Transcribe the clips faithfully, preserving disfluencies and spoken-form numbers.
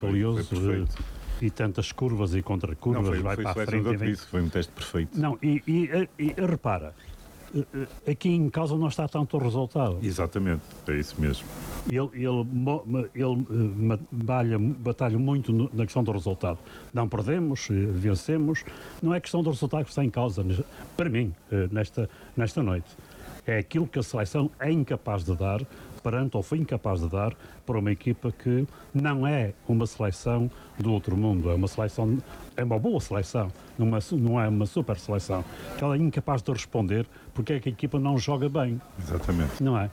valioso e tantas curvas e contra-curvas, não, foi, vai foi para a frente. Que disse que foi um teste perfeito. Não, e, e, e, e repara, aqui em causa não está tanto o resultado. Exatamente, é isso mesmo. Ele, ele, ele batalha, batalha muito na questão do resultado. Não perdemos, vencemos. Não é questão do resultado que está em causa, para mim, nesta, nesta noite. É aquilo que a seleção é incapaz de dar, perante ou foi incapaz de dar, para uma equipa que não é uma seleção do outro mundo. É uma seleção, é uma boa seleção, não é, não é uma super seleção. Ela é incapaz de responder porque é que a equipa não joga bem. Exatamente. Não é?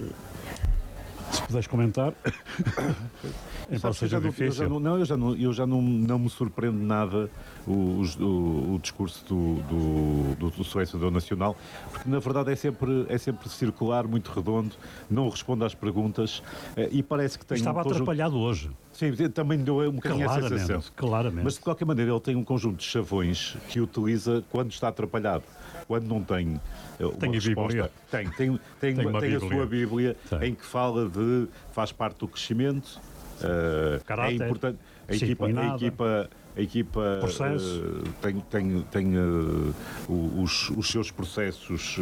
Se puderes comentar. Então seja não, difícil. Eu já, não, não, eu já, não, eu já não, não me surpreende nada o, o, o discurso do, do, do, do selecionador nacional, porque na verdade é sempre, é sempre circular, muito redondo, não responde às perguntas e parece que tem Estava um conjunto... atrapalhado hoje. Sim, também deu um bocadinho a sensação. Claramente. Mas de qualquer maneira ele tem um conjunto de chavões que utiliza quando está atrapalhado, quando não tem uma tem resposta. A tem, tem, tem, tem, tem a sua Bíblia tem. Em que fala de faz parte do crescimento. Uh, Caráter, é importante. A equipa, a equipa, a equipa uh, tem, tem, tem uh, os, os seus processos uh,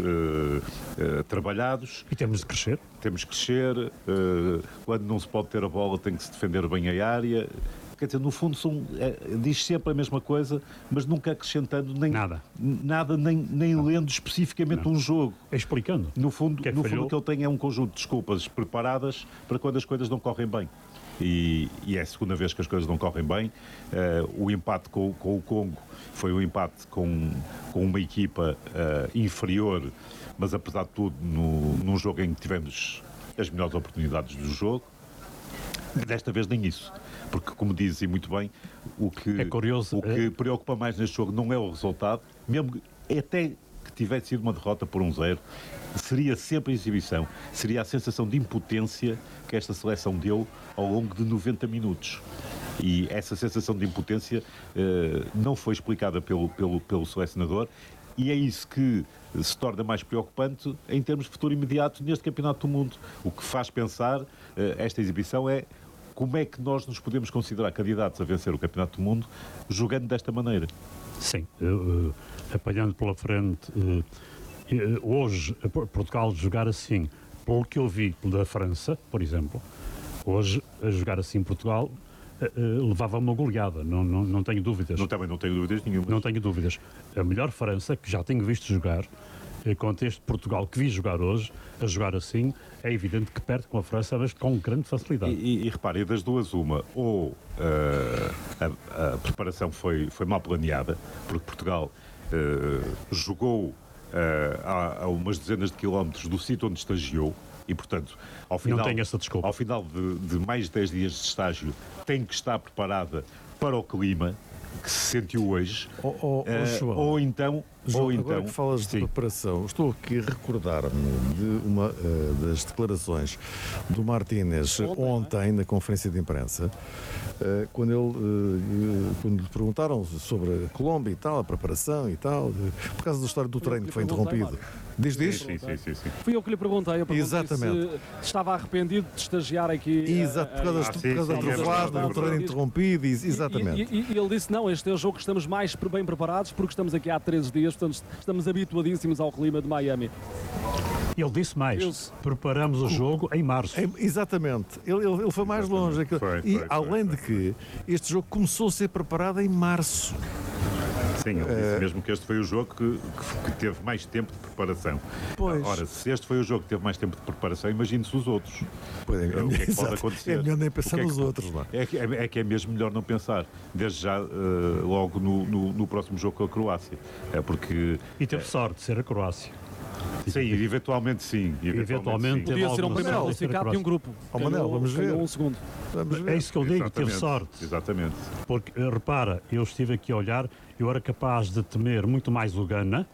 uh, trabalhados. E temos de crescer. Temos que crescer. Uh, quando não se pode ter a bola, tem que se defender bem a área. Quer dizer, no fundo são, é, diz sempre a mesma coisa, mas nunca acrescentando nem nada, nada nem, nem lendo especificamente não. um jogo. É explicando. No fundo, que é que no fundo o que ele tem é um conjunto de desculpas preparadas para quando as coisas não correm bem. E, e é a segunda vez que as coisas não correm bem. Uh, o empate com, com o Congo foi um empate com, com uma equipa uh, inferior, mas apesar de tudo no, num jogo em que tivemos as melhores oportunidades do jogo. Desta vez nem isso, porque como dizes e muito bem, o que, é curioso, o que é... preocupa mais neste jogo não é o resultado, mesmo até que tivesse sido uma derrota por um zero, seria sempre a exibição, seria a sensação de impotência que esta seleção deu ao longo de noventa minutos. E essa sensação de impotência uh, não foi explicada pelo, pelo, pelo selecionador. E é isso que se torna mais preocupante em termos de futuro imediato neste Campeonato do Mundo. O que faz pensar uh, esta exibição é como é que nós nos podemos considerar candidatos a vencer o Campeonato do Mundo jogando desta maneira. Sim, uh, apanhando pela frente, uh, uh, hoje Portugal jogar assim, pelo que eu vi da França, por exemplo, hoje a jogar assim Portugal uh, levava uma goleada, não, não, não tenho dúvidas. Não, também não tenho dúvidas nenhuma. Não tenho dúvidas. A melhor França, que já tenho visto jogar, contra este Portugal que vi jogar hoje, a jogar assim, é evidente que perde com a França, mas com grande facilidade. E, e, e repare, das duas uma, ou uh, a, a preparação foi, foi mal planeada, porque Portugal uh, jogou uh, a, a umas dezenas de quilómetros do sítio onde estagiou, e portanto, ao final, não tenho essa desculpa. Ao final de, de mais de dez dias de estágio, tem que estar preparada para o clima que se sentiu hoje, oh, oh, uh, oh, João, ou então... João, ou agora então, que falas sim. de preparação, estou aqui a recordar-me de uma uh, das declarações do Martínez ontem, ontem na conferência de imprensa, uh, quando, ele, uh, quando lhe perguntaram sobre a Colômbia e tal, a preparação e tal, uh, por causa da história do treino que foi interrompido. Diz, diz? Sim, sim, sim, sim. Fui eu que lhe perguntei, eu Exatamente. se estava arrependido de estagiar aqui. Exato, por causa, ah, por sim, causa sim, da é trovoada, do treino interrompido, exatamente. E, e, e ele disse, não, este é o jogo que estamos mais bem preparados porque estamos aqui há treze dias, portanto estamos habituadíssimos ao clima de Miami. Ele disse mais, eu... preparamos o jogo em março. É, exatamente, ele, ele, ele foi mais longe. Foi, foi, e foi, além foi, de que este jogo começou a ser preparado em março. Sim, ele disse mesmo que este foi o jogo que, que, que teve mais tempo de preparação. Pois. Ora, se este foi o jogo que teve mais tempo de preparação, imagine-se os outros. Pois é, o que é que exato. pode acontecer? É melhor nem pensar é nos que, outros. Lá. É, que, é, é que é mesmo melhor não pensar, desde já uh, logo no, no, no próximo jogo com a Croácia. É porque, e teve é, sorte de ser a Croácia. Sim, eventualmente sim. Eventualmente, eventualmente sim. Podia ser um primeiro classificado e um grupo. Oh, Manel, vamos ver. Um segundo. Vamos ver. É isso que eu digo, Exatamente. teve sorte. Exatamente. Porque, repara, eu estive aqui a olhar, eu era capaz de temer muito mais o Gana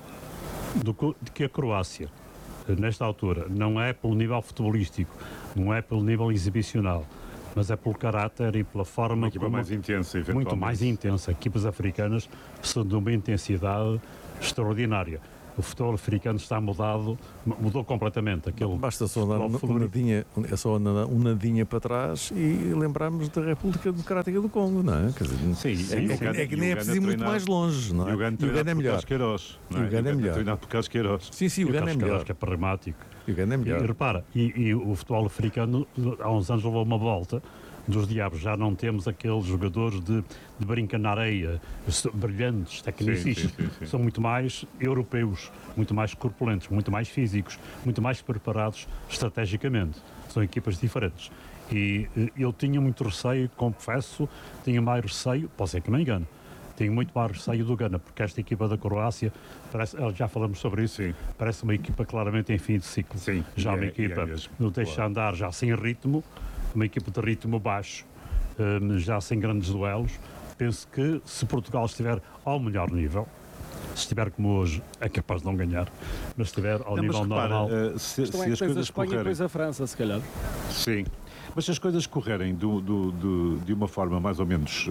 do que a Croácia, nesta altura. Não é pelo nível futebolístico, não é pelo nível exibicional, mas é pelo caráter e pela forma uma equipa como... mais intensa, eventualmente. Muito mais intensa. Equipas africanas são de uma intensidade extraordinária. o futebol africano está mudado, mudou completamente. Aquele Basta só andar um nadinha, é só andar um nadinha para trás e lembrarmos da República Democrática do Congo, não é? Quer dizer, Sim, é, sim, é, que, é que nem é preciso ir muito mais longe, não é? E o Uganda é melhor. Queiroz, não é? O Uganda é melhor. Treinado por Carlos Queiroz. Sim, sim, o Uganda é melhor. Que é pragmático. O Uganda é melhor. E repara, e, e o futebol africano há uns anos levou uma volta dos diabos. Já não temos aqueles jogadores de, de brinca na areia, brilhantes, tecnicistas. Sim, sim, sim, sim. São muito mais europeus, muito mais corpulentos, muito mais físicos, muito mais preparados estrategicamente. São equipas diferentes. E eu tinha muito receio, confesso, tinha mais receio, posso ser que me engano, tenho muito mais receio do Ghana, porque esta equipa da Croácia, parece, já falamos sobre isso, sim. Parece uma equipa claramente em fim de ciclo. Sim, já é, uma equipa é mesmo, não deixa claro. andar, já sem ritmo, uma equipa de ritmo baixo, um, já sem grandes duelos. Penso que se Portugal estiver ao melhor nível, se estiver como hoje, é capaz de não ganhar, mas se estiver ao Não, nível mas repara, normal... uh, se, Isto se é que as tens a coisas Espanha e correrem... depois a França, se calhar. Sim. Mas se as coisas correrem do, do, do, de uma forma mais ou menos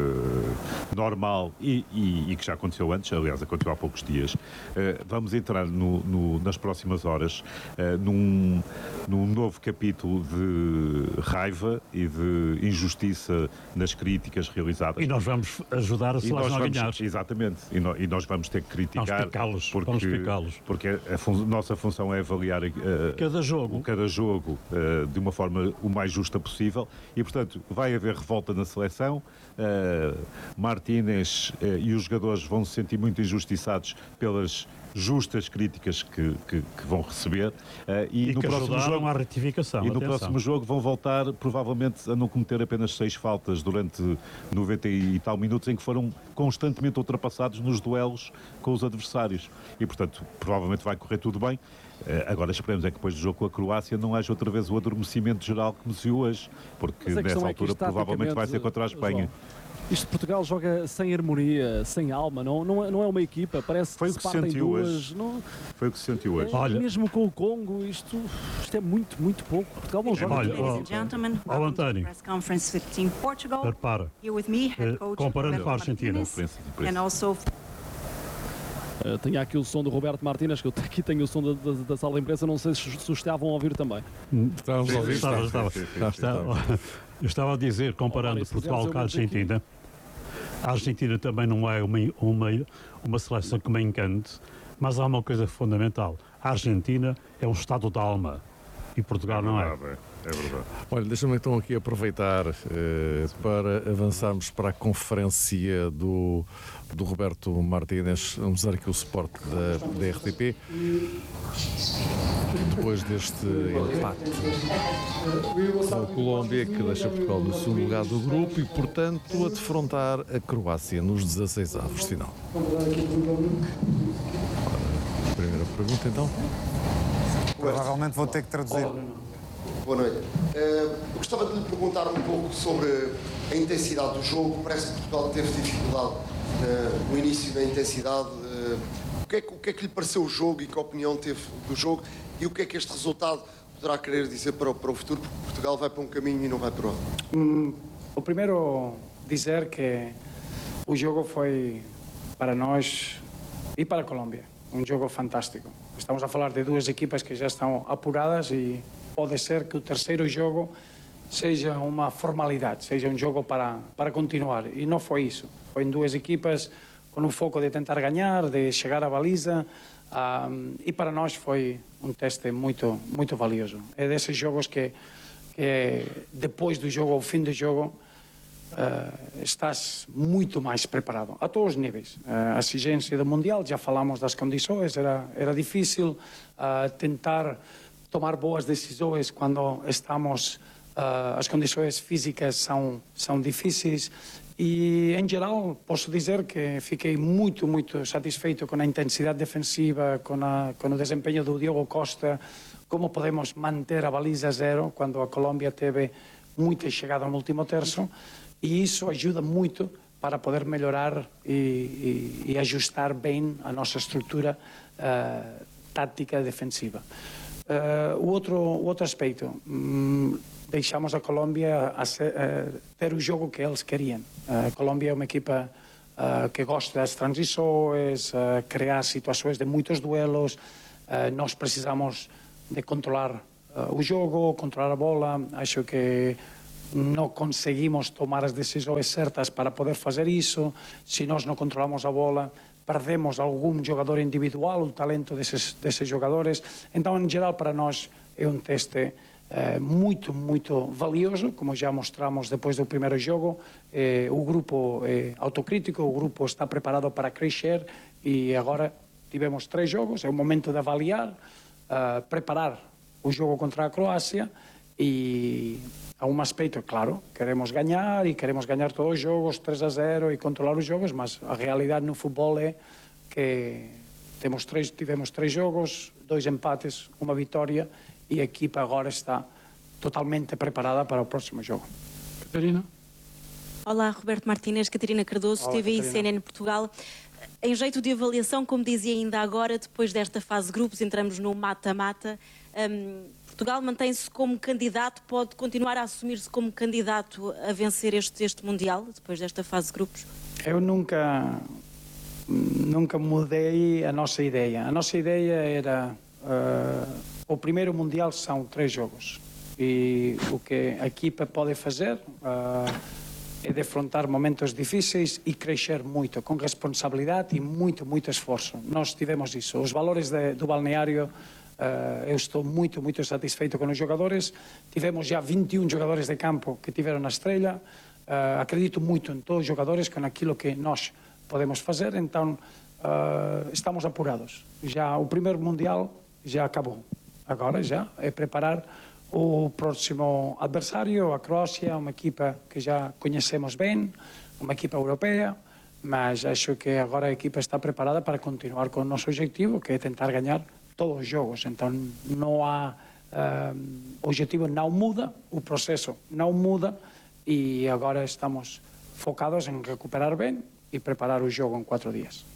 uh, normal e, e, e que já aconteceu antes, aliás, aconteceu há poucos dias, uh, vamos entrar no, no, nas próximas horas uh, num, num novo capítulo de raiva e de injustiça nas críticas realizadas. E nós vamos ajudar a E nós seleção a vamos, ganhar. exatamente, e, no, e nós vamos ter que criticar Vamos picá-los, porque, vamos picá-los. porque a, a fun, nossa função é avaliar uh, Cada jogo. cada jogo uh, de uma forma o mais justa possível e, portanto, vai haver revolta na seleção. Uh, Martínez uh, e os jogadores vão se sentir muito injustiçados pelas justas críticas que, que, que vão receber uh, e, E no que próximo ajudaram jogo à retificação. e no atenção. próximo jogo vão voltar provavelmente a não cometer apenas seis faltas durante noventa e tal minutos em que foram constantemente ultrapassados nos duelos com os adversários e, portanto, provavelmente vai correr tudo bem. Agora esperemos é que depois do jogo com a Croácia não haja outra vez o adormecimento geral que nos viu hoje, porque nessa altura é provavelmente vai ser contra a Espanha. João, isto Portugal joga sem harmonia, sem alma, não, não, é, não é uma equipa, parece Foi que o que se se partem sentiu duas. hoje. Não, Foi o que se sentiu hoje. é, Olha, mesmo com o Congo, isto, isto é muito, muito pouco. Portugal não joga. olha, Ladies ó, and gentlemen, ó, welcome to the António. press conference with Team Portugal. Repara, Here with me, head eh, coach comparando Roberto com a Argentina. Martinez, Conferência de imprensa. and also Uh, tenho aqui o som do Roberto Martínez, que eu aqui tenho o som da, da, da sala de imprensa, não sei se, se os estavam a ouvir também. Estávamos a ouvir. Estava, está. estava. sim, sim, Já sim. está. Estava- Eu estava a dizer, comparando Olha, se Portugal fizermos com a eu menos aqui. Argentina, a Argentina também não é uma, uma, uma seleção que me encante, mas há uma coisa fundamental. A Argentina é um estado de alma e Portugal não é. verdade, é verdade. Olha, deixa-me então aqui aproveitar eh, para avançarmos para a conferência do, do Roberto Martínez. Vamos usar aqui o suporte da, da R T P. Depois deste empate com a Colômbia, que deixa Portugal no segundo lugar do grupo e, portanto, a defrontar a Croácia nos dezasseis avos de final. Ora, primeira pergunta, então. Provavelmente vou ter que traduzir. Boa noite. Eh, eu gostava de lhe perguntar um pouco sobre a intensidade do jogo. Parece que Portugal teve dificuldade eh, no início da intensidade. Eh, o, que é que, o que é que lhe pareceu o jogo e que opinião teve do jogo? E o que é que este resultado poderá querer dizer para o, para o futuro? Porque Portugal vai para um caminho e não vai para outro. Hum, o primeiro dizer que o jogo foi para nós e para a Colômbia um jogo fantástico. Estamos a falar de duas equipas que já estão apuradas e pode ser que o terceiro jogo seja uma formalidade, seja um jogo para, para continuar. E não foi isso. Foi em duas equipas com um foco de tentar ganhar, de chegar à baliza. Um, e para nós foi um teste muito, muito valioso. É desses jogos que, que depois do jogo, ao fim do jogo, uh, estás muito mais preparado, a todos os níveis. Uh, a exigência do Mundial, já falamos das condições, era, era difícil uh, tentar tomar boas decisões quando estamos, uh, as condições físicas são, são difíceis. E, em geral, posso dizer que fiquei muito, muito satisfeito com a intensidade defensiva, com, a, com o desempenho do Diogo Costa, como podemos manter a baliza zero quando a Colômbia teve muita chegada no último terço, e isso ajuda muito para poder melhorar e, e, e ajustar bem a nossa estrutura uh, tática defensiva. Uh, o, outro, o outro aspecto, hum, deixamos a Colômbia a ser, uh, ter o jogo que eles queriam. A Colômbia é uma equipa uh, que gosta das transições, uh, criar situações de muitos duelos. Uh, nós precisamos de controlar uh, o jogo, controlar a bola. Acho que não conseguimos tomar as decisões certas para poder fazer isso. Se nós não controlamos a bola, perdemos algum jogador individual, o talento desses, desses jogadores. Então, em geral, para nós é um teste eh, muito, muito valioso, como já mostramos depois do primeiro jogo. Eh, o grupo é autocrítico, o grupo está preparado para crescer e agora tivemos três jogos, é o momento de avaliar, uh, preparar o jogo contra a Croácia e há um aspecto, claro, queremos ganhar e queremos ganhar todos os jogos, três a zero e controlar os jogos, mas a realidade no futebol é que temos três, tivemos três jogos, dois empates, uma vitória e a equipa agora está totalmente preparada para o próximo jogo. Catarina? Olá, Roberto Martínez, Catarina Cardoso, Olá, T V I Catarina. C N N Portugal. Em jeito de avaliação, como dizia ainda agora, depois desta fase de grupos, entramos no mata-mata. Um, Portugal mantém-se como candidato, pode continuar a assumir-se como candidato a vencer este, este Mundial, depois desta fase de grupos? Eu nunca, nunca mudei a nossa ideia. A nossa ideia era, uh, o primeiro Mundial são três jogos. E o que a equipa pode fazer uh, é defrontar momentos difíceis e crescer muito, com responsabilidade e muito, muito esforço. Nós tivemos isso. Os valores de, do balneário, uh, eu estou muito, muito satisfeito com os jogadores. Tivemos já vinte e um jogadores de campo que tiveram a estrela. Uh, acredito muito em todos os jogadores, com aquilo que nós podemos fazer. Então, uh, estamos apurados. Já o primeiro Mundial já acabou. Agora já é preparar o próximo adversário, a Croácia, uma equipa que já conhecemos bem, uma equipa europeia, mas acho que agora a equipa está preparada para continuar com o nosso objetivo, que é tentar ganhar todos os jogos. Então não há, uh, o objetivo não muda, o processo não muda e agora estamos focados em recuperar bem e preparar o jogo em quatro dias.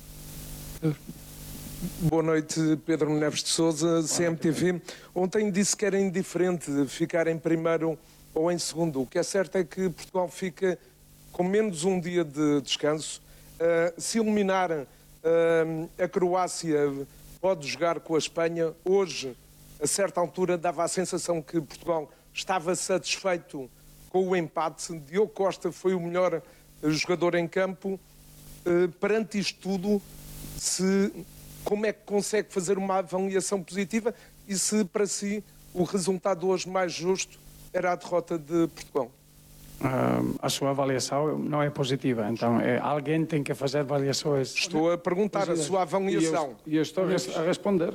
Boa noite, Pedro Neves de Sousa, C M T V. Ontem disse que era indiferente ficar em primeiro ou em segundo. O que é certo é que Portugal fica com menos um dia de descanso. Uh, se eliminar uh, a Croácia, pode jogar com a Espanha. Hoje, a certa altura, dava a sensação que Portugal estava satisfeito com o empate. Diogo Costa foi o melhor jogador em campo. Uh, perante isto tudo, se... como é que consegue fazer uma avaliação positiva e se, para si, o resultado hoje mais justo era a derrota de Portugal? Uh, a sua avaliação não é positiva, então é, alguém tem que fazer avaliações. Estou a perguntar a sua avaliação. E eu, eu estou a responder.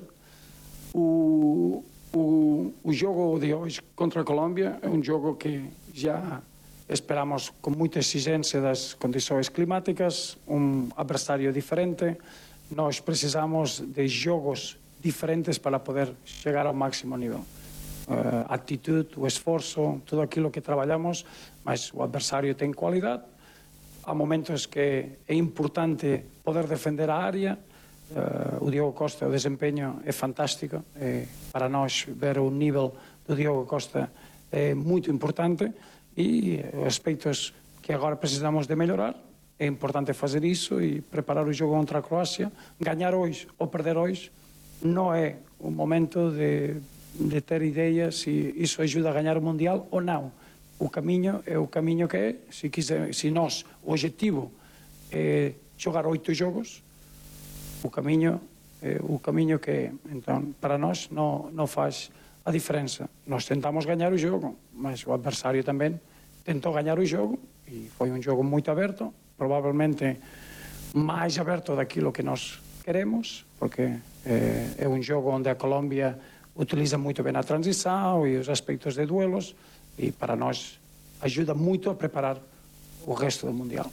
O, o, o jogo de hoje contra a Colômbia é um jogo que já esperamos com muita exigência das condições climáticas, um adversário diferente. Nós precisamos de jogos diferentes para poder chegar ao máximo nível. Uh, a atitude, o esforço, tudo aquilo que trabalhamos, mas o adversário tem qualidade. Há momentos que é importante poder defender a área. Uh, o Diogo Costa, o desempenho é fantástico. É, para nós, ver o nível do Diogo Costa é muito importante e aspectos que agora precisamos de melhorar. É importante fazer isso e preparar o jogo contra a Croácia. Ganhar hoje ou perder hoje não é o momento de, de ter ideia se isso ajuda a ganhar o Mundial ou não. O caminho é o caminho que é. Se, quiser, se nós, o objetivo é jogar oito jogos, o caminho é o caminho que é. Então, para nós, não, não faz a diferença. Nós tentamos ganhar o jogo, mas o adversário também tentou ganhar o jogo e foi um jogo muito aberto. Provavelmente mais aberto daquilo que nós queremos, porque é, é um jogo onde a Colômbia utiliza muito bem a transição e os aspectos de duelos e para nós ajuda muito a preparar o resto do Mundial.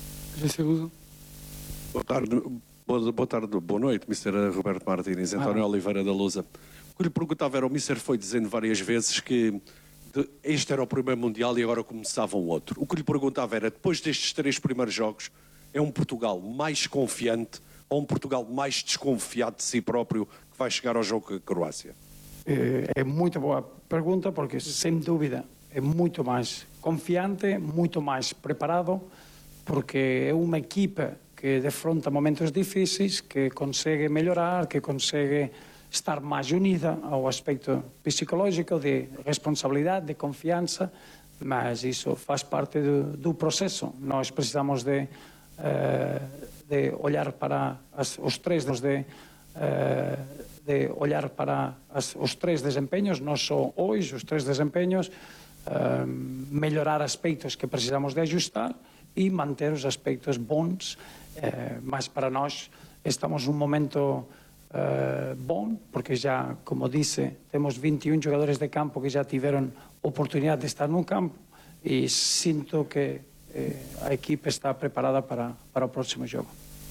Boa tarde, boa, boa tarde, boa noite, mister Roberto Martínez, António ah. Oliveira da Lusa. O que lhe perguntava era, o mister foi dizendo várias vezes que de, este era o primeiro Mundial e agora começava um outro. O que lhe perguntava era, depois destes três primeiros jogos, é um Portugal mais confiante ou um Portugal mais desconfiado de si próprio que vai chegar ao jogo com a Croácia? É, é muito boa pergunta, porque sem dúvida é muito mais confiante, muito mais preparado porque é uma equipa que defronta momentos difíceis, que consegue melhorar, que consegue estar mais unida ao aspecto psicológico, de responsabilidade, de confiança, mas isso faz parte do, do processo. Nós precisamos de, uh, de olhar para as, os três de, uh, de olhar para as, os três desempenhos, não só hoje, os três desempenhos, uh, melhorar aspectos que precisamos de ajustar e manter os aspectos bons, uh, mas para nós estamos num momento Uh, bom, porque já, como disse, temos vinte e um jogadores de campo que já tiveram oportunidade de estar no campo e sinto que eh, a equipe está preparada para, para o próximo jogo.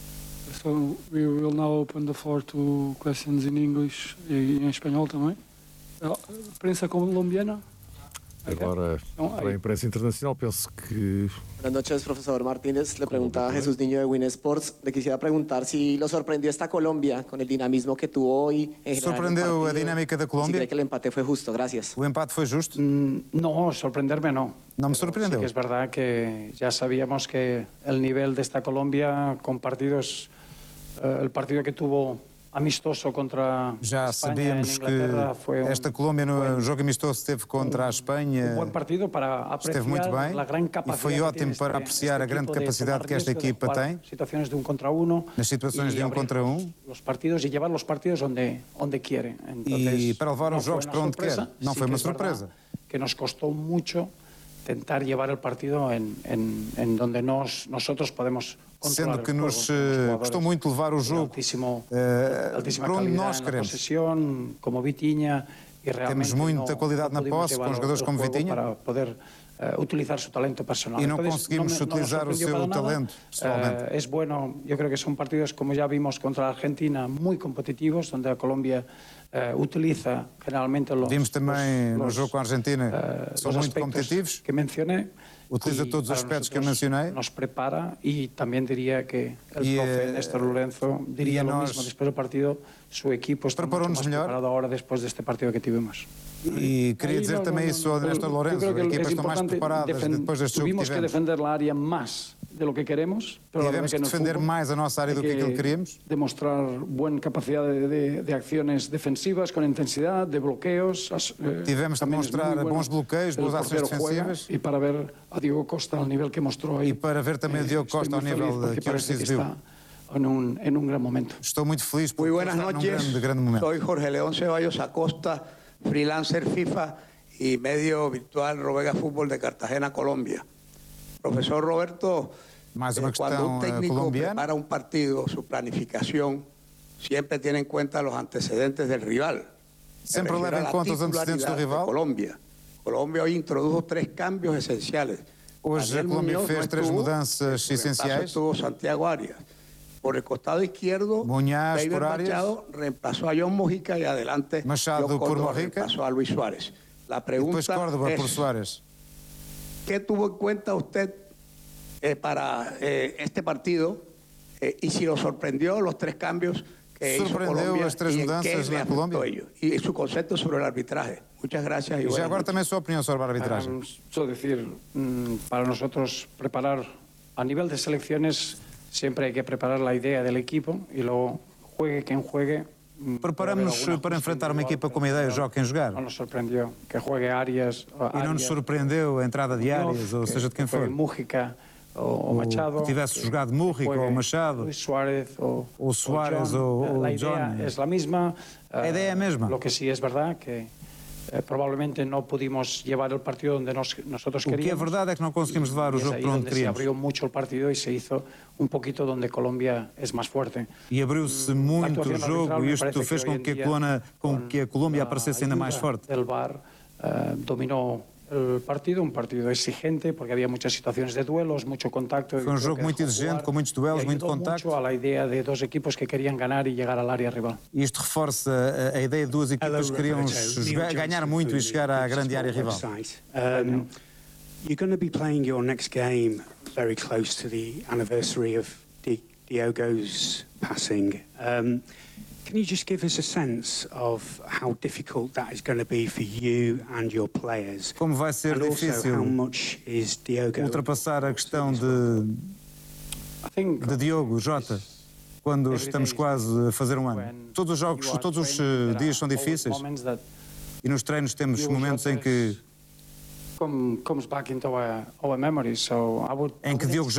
So we will now open the floor to questions in English e em espanhol também. A prensa colombiana. Agora, para a imprensa internacional, penso que... Buenas noches, profesor Martínez. Le preguntaba a Jesús Niño de Win Sports. Le quisiera preguntar si lo sorprendió esta Colombia con el dinamismo que tuvo hoy. Surpreendeu a dinâmica da Colômbia? Si cree que el empate fue justo. Gracias. O empate foi justo? Mm, no, sorprenderme no. Não me surpreendeu. Sí que es verdad que ya sabíamos que el nivel de esta Colombia con partidos, eh, el partido que tuvo amistoso contra Já Espanha sabíamos que foi esta Colômbia no jogo amistoso esteve contra a Espanha, um bom partido para esteve muito bem e foi ótimo para apreciar a grande capacidade que esta equipa tem situações de um contra um, nas situações de um contra um os partidos e levar os partidos onde onde querem. E para levar os jogos para onde quer. Não foi uma surpresa. Que nos custou muito tentar levar o partido em em em onde nós nosotros podemos. Sendo que nos uh, custou muito levar o jogo altíssimo, uh, para onde nós queremos. Posesión, como Vitinha, e Temos muita qualidade na posse, com jogadores como Vitinha. Para poder uh, utilizar seu talento personal. E não Entonces, conseguimos no me, utilizar no o seu talento pessoalmente. Uh, es bueno, yo creo que son partidos, como ya vimos contra a Argentina, muy competitivos, donde a Colombia uh, utiliza generalmente los... Vimos também los, no jogo com a Argentina, uh, são muito competitivos. Que mencioné. Utiliza todos os aspectos que eu mencionei. Nos prepara e também diria que o e, profe Néstor Lourenço diria o mesmo depois do partido. Seu equipo está muito mais preparado agora depois deste partido que tivemos. E queria dizer no, também no, isso ao Néstor Lourenço. A equipa está mais preparada depois deste jogo que tivemos. Tuvimos que defender a área mais de lo que queremos. Pero tivemos que defender mais a nossa área do que aquilo que queríamos. Demonstrar boa capacidade de, de ações defensivas com intensidade, de bloqueos. Tivemos que demonstrar bons bloqueios, boas ações defensivas. E para ver a Diogo Costa ao nível que mostrou aí. E para ver também a Diogo Costa ao nível que hoje se viu. En un, en un gran momento. Estou muito feliz por estar num grande, grande momento. Soy Jorge León Ceballos Acosta, freelancer FIFA y medio virtual Rovega Fútbol de Cartagena, Colombia. Profesor Roberto, Más una eh, cuando un técnico colombiana. prepara un partido, su planificación siempre tiene en cuenta los antecedentes del rival. Siempre leva en cuenta los antecedentes del rival. Colombia. Colombia hoy introdujo tres cambios esenciales. Hoje a Colômbia fez três mudanças essenciais. Estuvo Santiago Arias. Por el costado izquierdo, Muñaz David por Arias. Machado reemplazó a John Mojica y adelante Machado John por Córdoba Mojica. reemplazó a Luis Suárez. La pregunta Después Córdoba es, por Suárez. ¿qué tuvo en cuenta usted eh, para eh, este partido eh, y si lo sorprendió los tres cambios que hizo Colombia as três y en mudanças qué le na afectó Colômbia? ello? Y su concepto sobre el arbitraje. Muchas gracias. Y, E já buenas agora noches. também a sua opinião sobre a arbitragem. Um, solo decir, um, para nosotros preparar a nivel de selecciones siempre hay que preparar la idea del equipo y luego juegue quien juegue. Preparamos-nos para enfrentar uma equipa com ideia, jogue quem jogar. Não nos surpreendeu que juegue Arias. E não nos surpreendeu a entrada de Arias, ou seja, de quem for. Mújica ou Machado. Que tivesse jogado Mújica ou Machado. Luis Suárez ou, ou Suárez ou, ou La John. idea es la misma. A ideia é a mesma. Lo que sí es verdad que Eh, probablemente no pudimos llevar el partido donde nos, nosotros queríamos. O que é verdade é que não conseguimos levar o jogo para onde queríamos. Se abrió mucho el partido y se hizo un poquito donde Colombia es más fuerte. E abriu-se muito o jogo e isto fez com que a, Colônia, com que a Colômbia aparecesse ainda mais forte. El V A R uh, dominó el partido, un partido exigente porque había muchas situaciones de duelos, mucho contacto. Foi um jogo muito exigente, com muitos duelos, muito contacto. Mucho a la idea de dos equipos que querían ganar y llegar al área rival. E isto reforça a, a ideia de duas equipas que queriam jogar, ganhar muito e chegar à grande área rival. Um, you're going to be playing your next game very close to the anniversary of Di Diogo's passing. Um, Can you just give us a sense of how difficult that is going to be for you and your players? Como vai ser and difícil how much is Diogo ultrapassar a questão de de Diogo Jota, quando estamos quase a fazer um ano? Todos os jogos, todos os uh, dias são difíceis e nos treinos temos momentos em que comes back into our, our memories. So I would, em que Diogo